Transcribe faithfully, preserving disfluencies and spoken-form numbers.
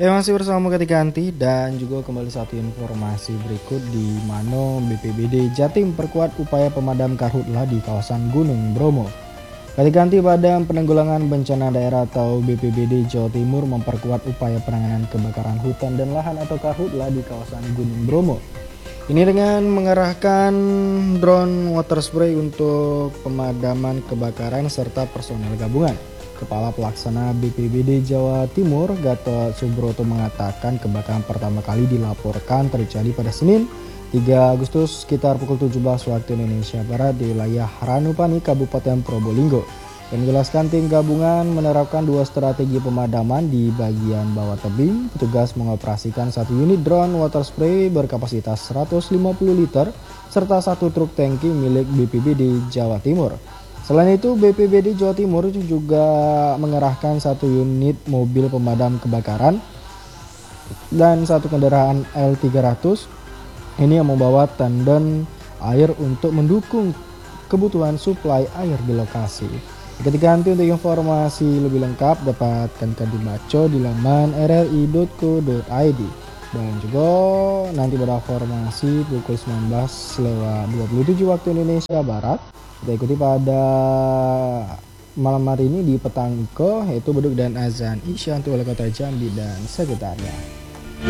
Ya masih bersama Ganti dan juga kembali satu informasi berikut di mana B P B D Jatim perkuat upaya pemadam karhutla di kawasan Gunung Bromo. Ganti Badan Penanggulangan Bencana Daerah atau B P B D Jawa Timur memperkuat upaya penanganan kebakaran hutan dan lahan atau karhutla di kawasan Gunung Bromo. Ini dengan mengerahkan drone water spray untuk pemadaman kebakaran serta personel gabungan. Kepala Pelaksana B P B D Jawa Timur, Gatot Subroto mengatakan kebakaran pertama kali dilaporkan terjadi pada Senin tiga Agustus sekitar pukul tujuh belas waktu Indonesia Barat di wilayah Ranupani, Kabupaten Probolinggo. Yang menjelaskan tim gabungan menerapkan dua strategi pemadaman di bagian bawah tebing. Petugas mengoperasikan satu unit drone water spray berkapasitas seratus lima puluh liter serta satu truk tangki milik B P B D Jawa Timur. Selain itu, B P B D Jawa Timur juga mengerahkan satu unit mobil pemadam kebakaran dan satu kendaraan L tiga ratus. Ini yang membawa tenden air untuk mendukung kebutuhan suplai air di lokasi. Ketika nanti untuk informasi lebih lengkap dapatkan dibaca di laman r r i dot co dot i d. Dan juga nanti pada formasi pukul sembilan belas lewat dua puluh tujuh waktu Indonesia Barat. Kita ikuti pada malam hari ini di petang ke yaitu beduk dan azan Isya untuk wali kota Jambi dan sekitarnya.